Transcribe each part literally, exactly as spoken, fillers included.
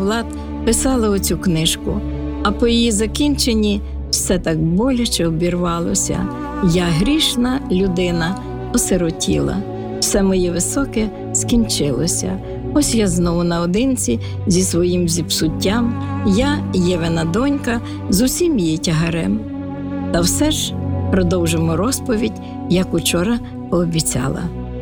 Влад писала оцю книжку, а по її закінченні все так боляче обірвалося. Я грішна людина осиротіла. Все моє високе скінчилося. Ось я знову наодинці зі своїм зіпсуттям. Я Євина донька з усім її тягарем. Та все ж продовжимо розповідь, як учора пообіцяла.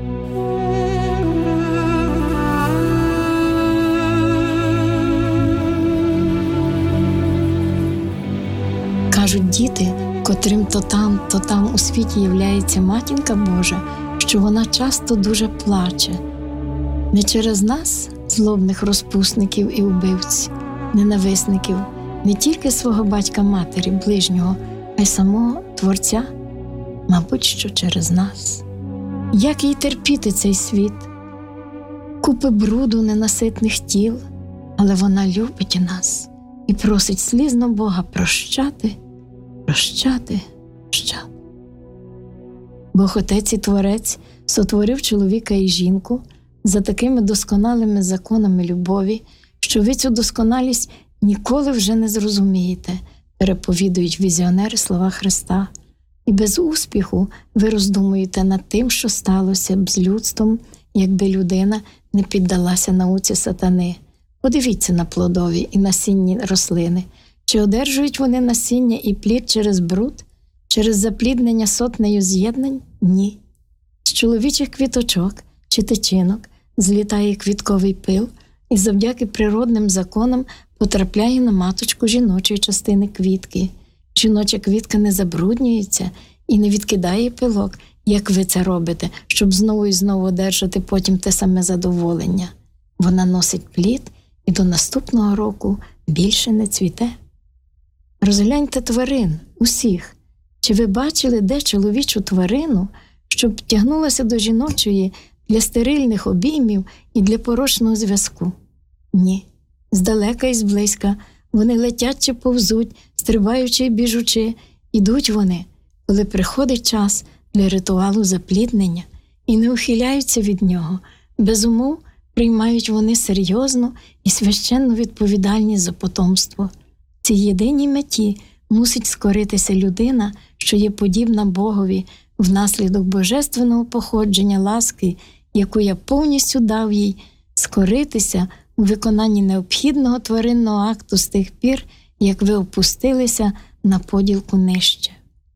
Кажуть діти, котрим то там, то там у світі являється Матінка Божа, що вона часто дуже плаче. Не через нас, злобних розпусників і убивць, ненависників, не тільки свого батька-матері, ближнього, а й самого Творця, мабуть, що через нас. Як їй терпіти цей світ? Купи бруду ненаситних тіл, але вона любить нас і просить слізно Бога прощати, прощати, прощати. Бог Отець і Творець сотворив чоловіка і жінку за такими досконалими законами любові, що ви цю досконалість ніколи вже не зрозумієте, переповідують візіонери слова Христа. І без успіху ви роздумуєте над тим, що сталося б з людством, якби людина не піддалася науці сатани. Подивіться на плодові і насінні рослини. Чи одержують вони насіння і плід через бруд, через запліднення сотнею з'єднань? Ні. З чоловічих квіточок чи тичинок злітає квітковий пил і завдяки природним законам потрапляє на маточку жіночої частини квітки. Жіноча квітка не забруднюється і не відкидає пилок, як ви це робите, щоб знову і знову одержати потім те саме задоволення. Вона носить плід і до наступного року більше не цвіте. Розгляньте тварин, усіх. Чи ви бачили де чоловічу тварину, щоб тягнулася до жіночої для стерильних обіймів і для порочного зв'язку? Ні. Здалека і зблизька вони летять чи повзуть, стрибаючи і біжучи, ідуть вони, коли приходить час для ритуалу запліднення, і не ухиляються від нього. Без умов приймають вони серйозну і священну відповідальність за потомство. В цій єдиній меті мусить скоритися людина, що є подібна Богові внаслідок божественного походження ласки, яку я повністю дав їй, скоритися у виконанні необхідного тваринного акту з тих пір, як ви опустилися на поділку нижче.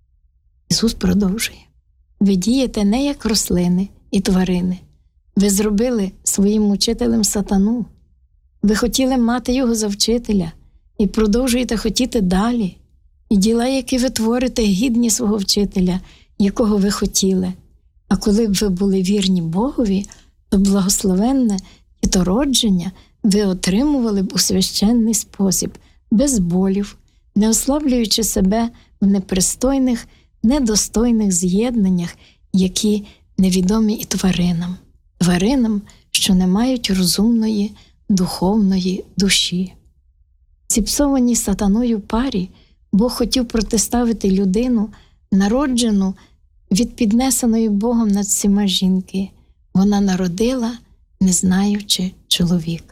Ісус продовжує. Ви дієте не як рослини і тварини. Ви зробили своїм учителем сатану. Ви хотіли мати його за вчителя і продовжуєте хотіти далі. І діла, які ви творите, гідні свого вчителя, якого ви хотіли. А коли б ви були вірні Богові, то благословенне дітородження ви отримували б у священний спосіб, без болів, не ослаблюючи себе в непристойних, недостойних з'єднаннях, які невідомі і тваринам. Тваринам, що не мають розумної, духовної душі. Зіпсованій сатаною парі Бог хотів протиставити людину, народжену від піднесеної Богом над всіма жінки. Вона народила, не знаючи чоловіка.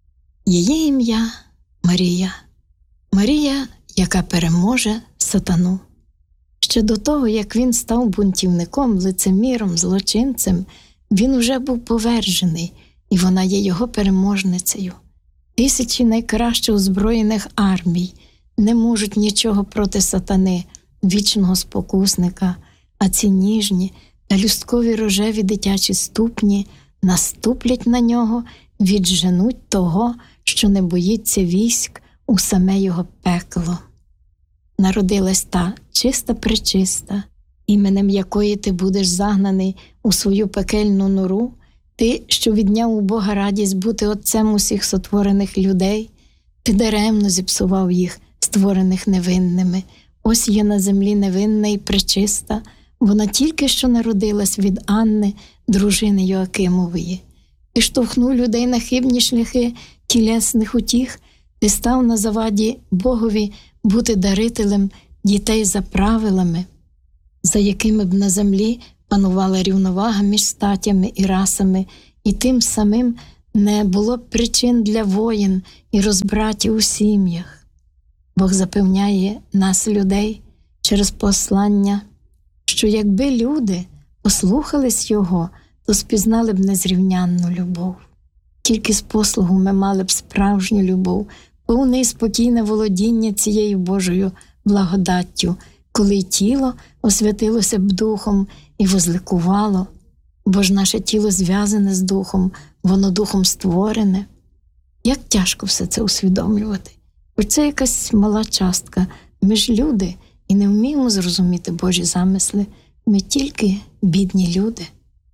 Її ім'я Марія. Марія, яка переможе сатану. Ще до того, як він став бунтівником, лицеміром, злочинцем, він уже був повержений, і вона є його переможницею. Тисячі найкраще озброєних армій не можуть нічого проти сатани, вічного спокусника, а ці ніжні та люсткові рожеві дитячі ступні наступлять на нього, відженуть того, що не боїться військ, у саме його пекло. Народилась та чиста-пречиста, іменем якої ти будеш загнаний у свою пекельну нору, ти, що відняв у Бога радість бути отцем усіх сотворених людей, ти даремно зіпсував їх, створених невинними. Ось є на землі невинна і пречиста, вона тільки що народилась від Анни, дружини Йоакимової. Ти штовхнув людей на хибні шляхи тілесних утіх, ти став на заваді Богові бути дарителем дітей за правилами, за якими б на землі панувала рівновага між статтями і расами, і тим самим не було б причин для воїн і розбраті у сім'ях. Бог запевняє нас, людей, через послання, що якби люди послухались Його, то спізнали б незрівнянну любов. Тільки з послугу ми мали б справжню любов, повне і спокійне володіння цією Божою благодаттю, коли й тіло освятилося б духом і возликувало, бо ж наше тіло зв'язане з духом, воно духом створене. Як тяжко все це усвідомлювати. Хоч це якась мала частка. Ми ж люди і не вміємо зрозуміти Божі замисли. Ми тільки бідні люди.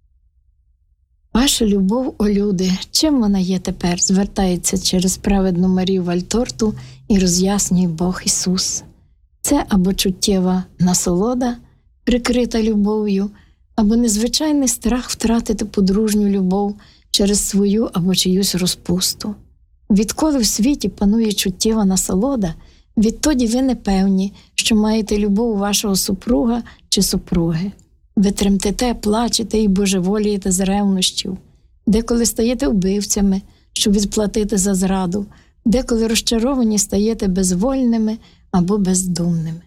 Ваша любов, о люди, чим вона є тепер, звертається через праведну Марію Вальторту і роз'яснює Бог Ісус. Це або чуттєва насолода, прикрита любов'ю, або незвичайний страх втратити подружню любов через свою або чиюсь розпусту. Відколи в світі панує чуттєва насолода, відтоді ви не певні, що маєте любов у вашого супруга чи супруги. Ви тремтите, плачете і божеволієте з ревнощів. Деколи стаєте вбивцями, щоб відплатити за зраду, деколи розчаровані стаєте безвольними або бездумними.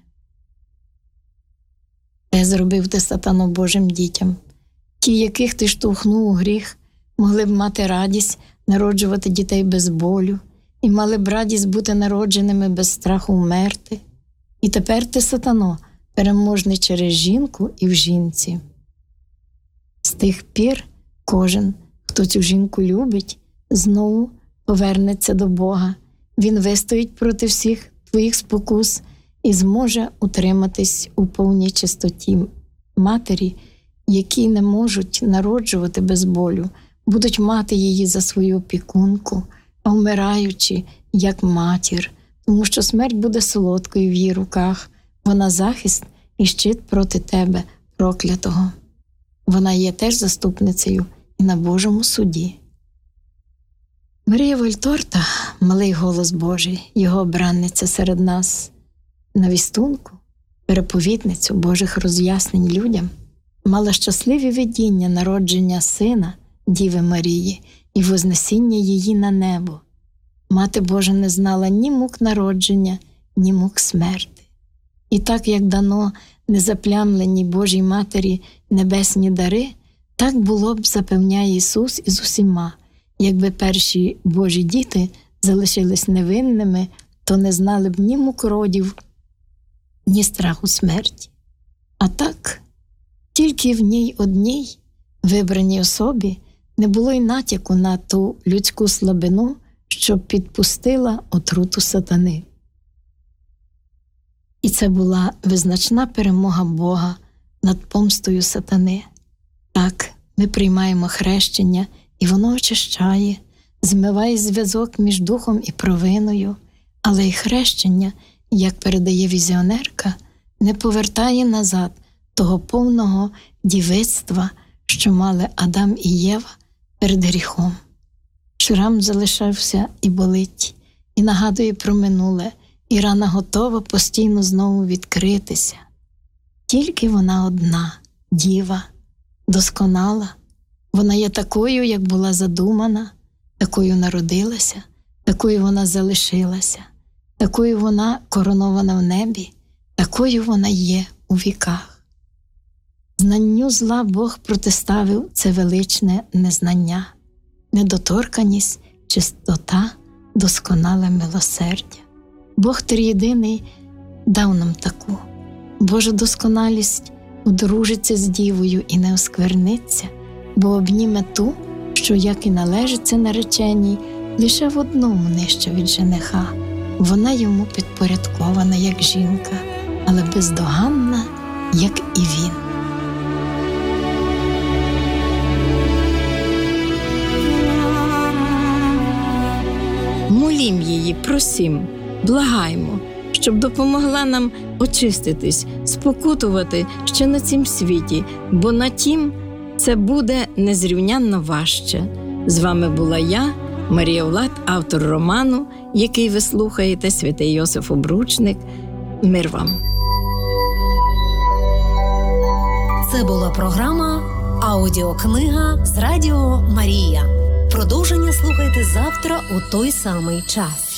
Те зробив ти, сатано, Божим дітям. Ті, яких ти штовхнув у гріх, могли б мати радість народжувати дітей без болю і мали б радість бути народженими без страху вмерти. І тепер ти, сатано, переможний через жінку і в жінці. З тих пір кожен, хто цю жінку любить, знову повернеться до Бога. Він вистоїть проти всіх твоїх спокус і зможе утриматись у повній чистоті. Матері, які не можуть народжувати без болю, будуть мати її за свою опікунку, а вмираючи, як матір, тому що смерть буде солодкою в її руках. Вона захист і щит проти тебе, проклятого. Вона є теж заступницею і на Божому суді. Марія Вальторта – малий голос Божий, його обранниця серед нас, навістунку, переповідницю Божих роз'яснень людям, мала щасливі видіння народження сина, Діви Марії, і вознесіння її на небо. Мати Божа не знала ні мук народження, ні мук смерти. І так, як дано незаплямленій Божій Матері небесні дари, так було б, запевняє Ісус, із усіма. Якби перші Божі діти залишились невинними, то не знали б ні мук родів, ні страху смерті. А так, тільки в ній одній, вибраній особі, не було й натяку на ту людську слабину, що підпустила отруту сатани. І це була визначна перемога Бога над помстою сатани. Так, ми приймаємо хрещення, і воно очищає, змиває зв'язок між духом і провиною, але й хрещення, як передає візіонерка, не повертає назад того повного дівицтва, що мали Адам і Єва перед гріхом. Шрам залишався і болить, і нагадує про минуле, і рана готова постійно знову відкритися. Тільки вона одна, діва, досконала. Вона є такою, як була задумана, такою народилася, такою вона залишилася, такою вона коронована в небі, такою вона є у віках. Знанню зла Бог протиставив це величне незнання, недоторканість, чистота, досконале милосердя. Бог Трієдиний дав нам таку. Божа досконалість одружиться з дівою і не оскверниться, бо обніме ту, що, як і належиться нареченій, лише в одному нижче від жениха. Вона йому підпорядкована, як жінка, але бездоганна, як і він. Молім її, просім, благаймо, щоб допомогла нам очиститись, спокутувати ще на цім світі, бо на тім це буде незрівнянно важче. З вами була я, Марія Влад, автор роману, який ви слухаєте, святий Йосиф Обручник. Мир вам. Це була програма «Аудіокнига» з Радіо Марія. Продовження слухайте завтра у той самий час.